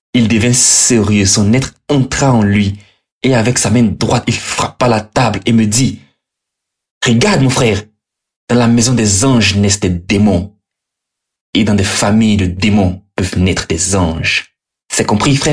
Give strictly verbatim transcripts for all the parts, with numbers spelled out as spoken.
Il devint sérieux, son être entra en lui, et avec sa main droite, il frappa la table et me dit, « Regarde, mon frère, dans la maison des anges naissent des démons, et dans des familles de démons peuvent naître des anges. C'est compris, frère? »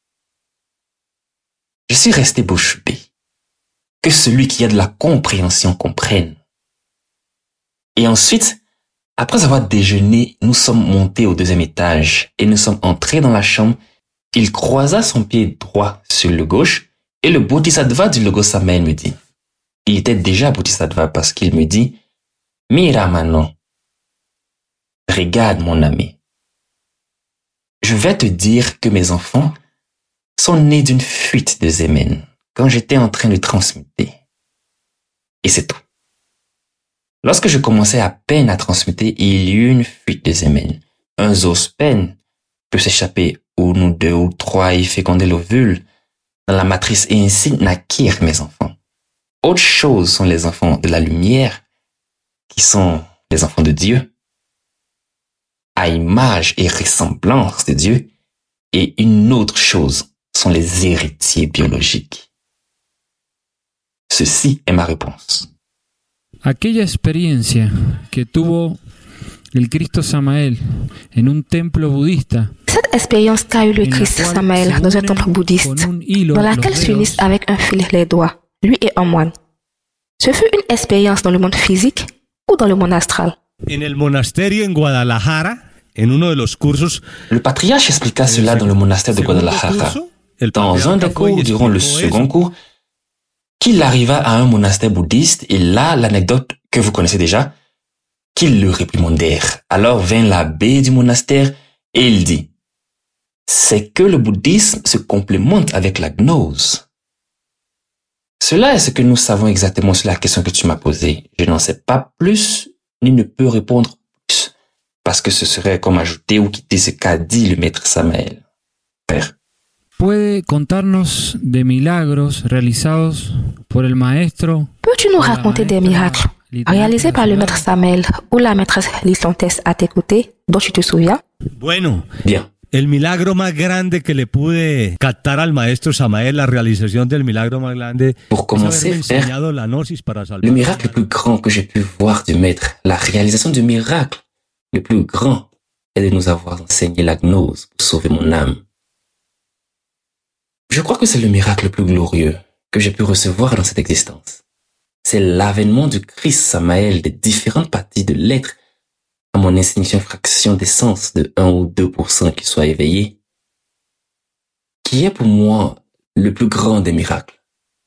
Je suis resté bouche bée. Que celui qui a de la compréhension comprenne. Et ensuite, après avoir déjeuné, nous sommes montés au deuxième étage et nous sommes entrés dans la chambre. Il croisa son pied droit sur le gauche et le bodhisattva du logo Samael me dit. Il était déjà bodhisattva parce qu'il me dit, « Mira Manon, regarde mon ami. Je vais te dire que mes enfants sont nés d'une fuite de Zemen quand j'étais en train de transmuter. Et c'est tout. Lorsque je commençais à peine à transmuter, il y eut une fuite de Zemen. Un zoospen peut s'échapper où nous deux ou trois y féconder l'ovule dans la matrice et ainsi naquirent mes enfants. Autre chose sont les enfants de la lumière qui sont les enfants de Dieu à image et ressemblance de Dieu et une autre chose sont les héritiers biológicos. Ceci es mi réponse. Aquella experiencia que tuvo el Cristo Samael en un templo budista. Cette expérience qu'a eu le Christ Samael dans un temple bouddhiste, dans laquelle s'unissent avec un fil les doigts, lui et un moine. Ce fut une expérience dans le monde physique ou dans le monde astral? En el monasterio en Guadalajara, en uno de los cursos. Le patriarche expliqua cela dans le monastère de Guadalajara. Dans un des cours, durant le second cours, qu'il arriva à un monastère bouddhiste et là, l'anecdote que vous connaissez déjà, qu'ils le réprimandèrent. Alors vint l'abbé du monastère et il dit, c'est que le bouddhisme se complémente avec la gnose. Cela est ce que nous savons exactement sur la question que tu m'as posée. Je n'en sais pas plus, ni ne peux répondre plus, parce que ce serait comme ajouter ou quitter ce qu'a dit le maître Samael. Père. ¿Puede contarnos de milagros realizados por el maestro? Peux-tu nous raconter des miracles réalisés par le maître Samael ou la maîtresse Lisantes à tes côtés, dont tu te souviens? Bueno, bien. El milagro más grande que le pude captar al maestro Samael, la realización del milagro más grande, pour commencer, frère, le miracle le plus grand que j'ai pu voir du maître, la réalisation du miracle le plus grand est de nous avoir enseigné la gnose pour sauver mon âme. Je crois que c'est le miracle le plus glorieux que j'ai pu recevoir dans cette existence. C'est l'avènement du Christ Samael des différentes parties de l'être à mon insignifiante fraction d'essence de un ou deux pour cent qui soit éveillé, qui est pour moi le plus grand des miracles.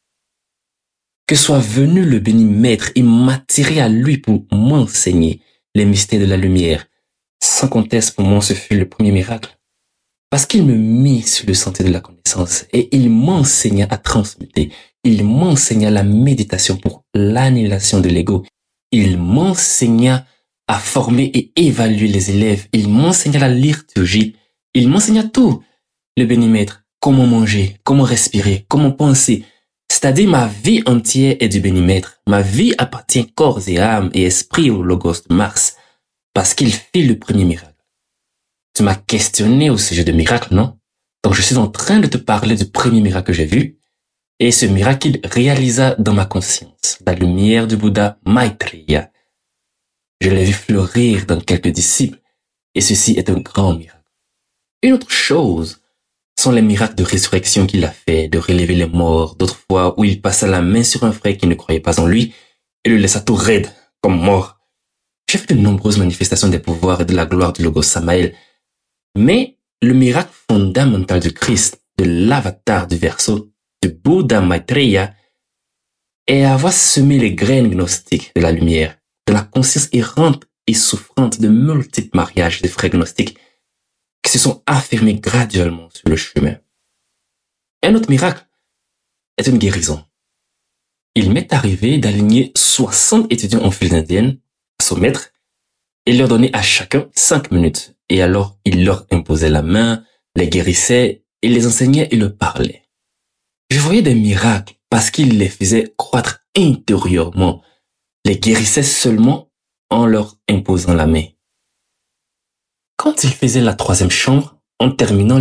Que soit venu le béni maître et m'attirer à lui pour m'enseigner les mystères de la lumière, sans conteste pour moi ce fut le premier miracle. Parce qu'il me mit sur le sentier de la connaissance et il m'enseigna à transmuter. Il m'enseigna la méditation pour l'annihilation de l'ego. Il m'enseigna à former et évaluer les élèves. Il m'enseigna la liturgie. Il m'enseigna tout. Le béni-maître, comment manger, comment respirer, comment penser. C'est-à-dire ma vie entière est du béni-maître. Ma vie appartient corps et âme et esprit au Logos de Mars. Parce qu'il fit le premier miracle. Tu m'as questionné au sujet de miracle, non? Donc je suis en train de te parler du premier miracle que j'ai vu. Et ce miracle qu'il réalisa dans ma conscience, la lumière du Bouddha Maitreya. Je l'ai vu fleurir dans quelques disciples. Et ceci est un grand miracle. Une autre chose sont les miracles de résurrection qu'il a fait, de relever les morts, d'autres fois où il passa la main sur un frère qui ne croyait pas en lui et le laissa tout raide, comme mort. J'ai fait de nombreuses manifestations des pouvoirs et de la gloire du Logos Samael. Mais le miracle fondamental du Christ, de l'avatar du Verseau, du Bouddha Maitreya, est avoir semé les graines gnostiques de la lumière, de la conscience errante et souffrante de multiples mariages de frères gnostiques qui se sont affirmés graduellement sur le chemin. Un autre miracle est une guérison. Il m'est arrivé d'aligner soixante étudiants en file indienne à son maître et leur donner à chacun cinq minutes. Et alors, il leur imposait la main, les guérissait, il les enseignait et leur parlait. Je voyais des miracles parce qu'il les faisait croître intérieurement, les guérissait seulement en leur imposant la main. Quand il faisait la troisième chambre, en terminant